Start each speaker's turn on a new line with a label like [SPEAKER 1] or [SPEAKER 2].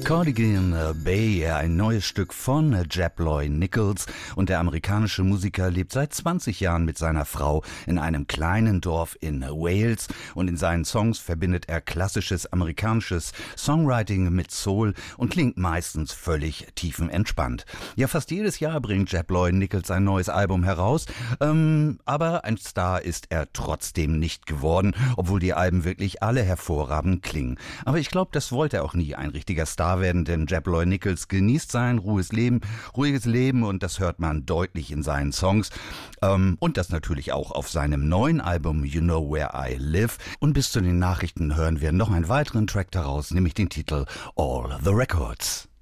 [SPEAKER 1] Cardigan Bay, ein neues Stück von Jep Loy Nichols, und der amerikanische Musiker lebt seit 20 Jahren mit seiner Frau in einem kleinen Dorf in Wales, und in seinen Songs verbindet er klassisches amerikanisches Songwriting mit Soul und klingt meistens völlig tiefenentspannt. Ja, fast jedes Jahr bringt Jep Loy Nichols ein neues Album heraus, aber ein Star ist er trotzdem nicht geworden, obwohl die Alben wirklich alle hervorragend klingen. Aber ich glaube, das wollte er auch nie, ein richtiger Star werden, denn Jep Loy Nichols genießt sein ruhiges Leben, und das hört man deutlich in seinen Songs, und das natürlich auch auf seinem neuen Album You Know Where I Live. Und bis zu den Nachrichten hören wir noch einen weiteren Track daraus, nämlich den Titel All the Records.